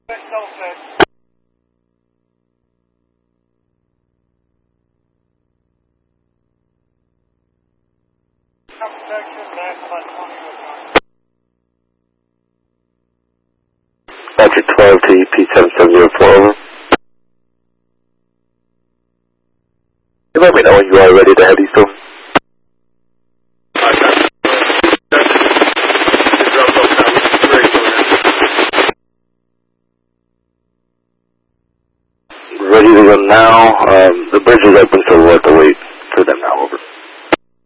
Roger 12 to EP7704, over. You let me know when you are ready to head east over. Ready to go now. The bridge is open, so we'll have to wait for them now.